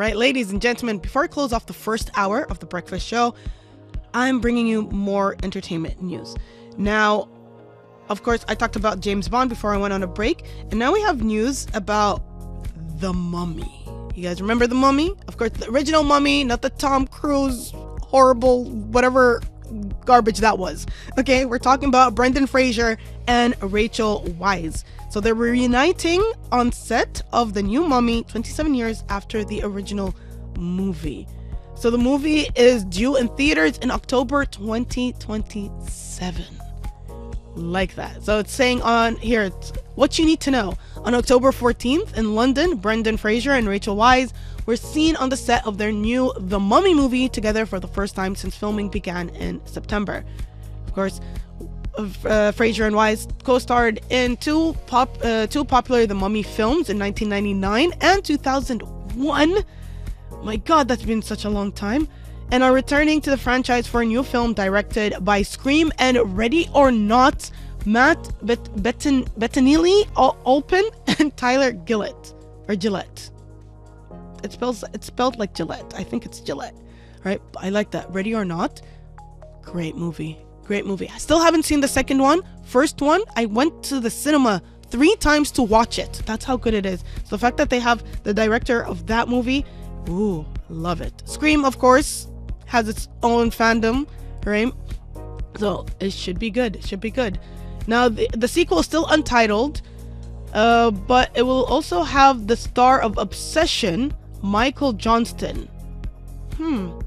right, ladies and gentlemen, before I close off the first hour of the breakfast show, I'm bringing you more entertainment news. Now, of course, I talked about James Bond before I went on a break, and now we have news about The Mummy. You guys remember The Mummy? Of course, the original Mummy, not the Tom Cruise horrible whatever garbage that was. Okay, we're talking about Brendan Fraser and Rachel Weisz. So they're reuniting on set of the new Mummy 27 years after the original movie. So the movie is due in theaters in October 2027. Like that. So it's saying on here, it's what you need to know. On October 14th in London, Brendan Fraser and Rachel Weisz were seen on the set of their new The Mummy movie together for the first time since filming began in September. Of course, Fraser and Weisz co-starred in two popular The Mummy films in 1999 and 2001. My God, that's been such a long time. And are returning to the franchise for a new film directed by Scream and Ready or Not, Matt Bettinelli, Olpin, and Tyler Gillett. Or Gillette. It's spelled like Gillette. I think it's Gillette. Right? I like that. Ready or Not. Great movie. Great movie. I still haven't seen the second one. First one, I went to the cinema 3 times to watch it. That's how good it is. So the fact that they have the director of that movie, ooh, love it. Scream, of course, has its own fandom, right? So it should be good. It should be good. Now, the sequel is still untitled, but it will also have the star of Obsession, Michael Johnston. All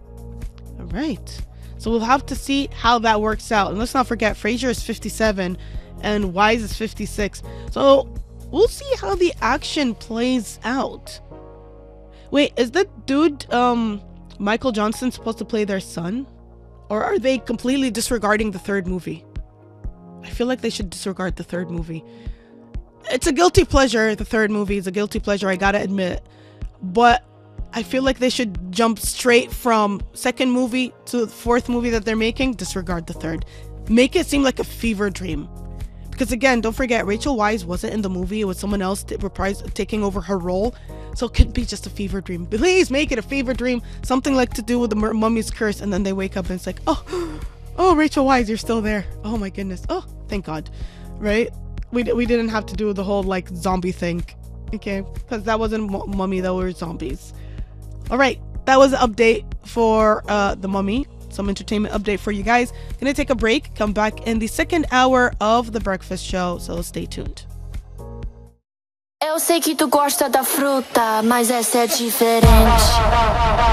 right. So we'll have to see how that works out. And let's not forget, Fraser is 57 and Weisz is 56. So we'll see how the action plays out. Wait, is that dude, Michael Johnston, supposed to play their son? Or are they completely disregarding the third movie? I feel like they should disregard the third movie. It's a guilty pleasure. The third movie is a guilty pleasure, I gotta admit. But I feel like they should jump straight from second movie to the fourth movie that they're making. Disregard the third. Make it seem like a fever dream. Because again, don't forget, Rachel Weisz wasn't in the movie. It was someone else taking over her role. So it could be just a fever dream. Please make it a fever dream. Something like to do with the mummy's curse. And then they wake up and it's like, oh, Rachel Weisz, you're still there. Oh my goodness. Oh, thank God. Right? We didn't have to do the whole like zombie thing. Okay? Because that wasn't Mummy, that were zombies. All right. That was an update for the Mummy. Some entertainment update for you guys. Gonna take a break. Come back in the second hour of the breakfast show. So stay tuned. Eu sei que tu gosta da fruta, mas essa é diferente.